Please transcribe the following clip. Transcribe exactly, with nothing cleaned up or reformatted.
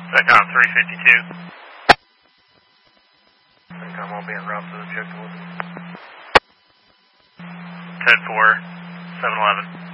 Secom three fifty-two. Secom will be en route to the objective. ten four, seven eleven.